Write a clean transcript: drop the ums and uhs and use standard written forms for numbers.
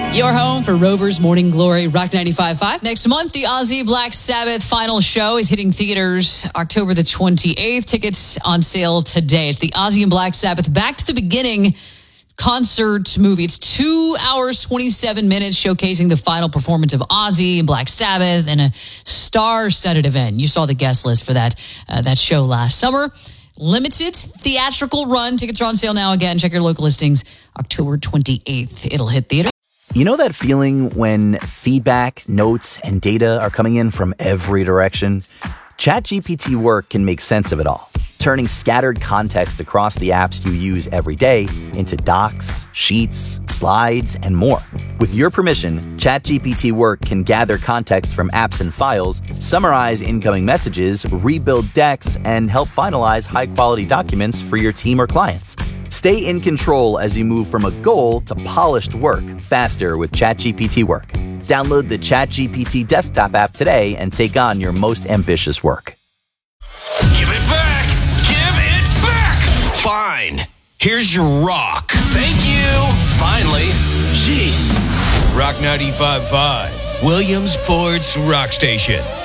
Your home for Rover's Morning Glory, Rock 95.5. Next month, the Ozzy Black Sabbath final show is hitting theaters October the 28th. Tickets on sale today. It's the Ozzy and Black Sabbath Back to the Beginning concert movie. It's 2 hours, 27 minutes, showcasing the final performance of Ozzy and Black Sabbath in a star-studded event. You saw the guest list for that show last summer. Limited theatrical run. Tickets are on sale now. Again, check your local listings. October 28th, it'll hit theaters. You know that feeling when feedback, notes, and data are coming in from every direction? ChatGPT Work can make sense of it all, turning scattered context across the apps you use every day into docs, sheets, slides, and more. With your permission, ChatGPT Work can gather context from apps and files, summarize incoming messages, rebuild decks, and help finalize high-quality documents for your team or clients. Stay in control as you move from a goal to polished work faster with ChatGPT Work. Download the ChatGPT desktop app today and take on your most ambitious work. Give it back! Give it back! Fine. Here's your rock. Thank you. Finally. Jeez. Rock 95.5, Williamsport's Rock Station.